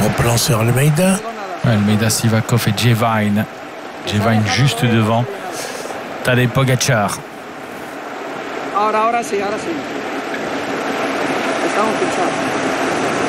replan sur Almeida. Ouais, Almeida, Sivakov et Jevine. Jevine juste devant Tadej Pogacar. Ahora sí. Estamos pinchados.